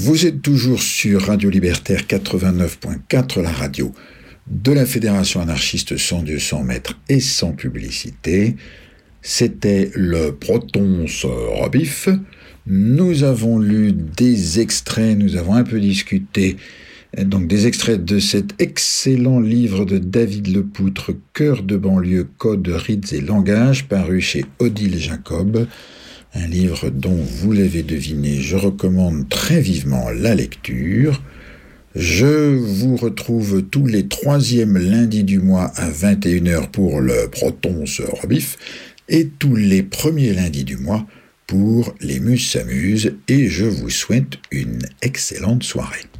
Vous êtes toujours sur Radio Libertaire 89.4, la radio de la Fédération anarchiste Sans Dieu, sans maître et sans publicité. C'était le Protons Robif. Nous avons lu des extraits, nous avons un peu discuté, donc des extraits de cet excellent livre de David Lepoutre, Cœur de banlieue, code, rites et langage, paru chez Odile Jacob. Un livre dont, vous l'avez deviné, je recommande très vivement la lecture. Je vous retrouve tous les 3e lundis du mois à 21h pour le Protons Robif et tous les premiers lundis du mois pour les Mus s'amusent, et je vous souhaite une excellente soirée.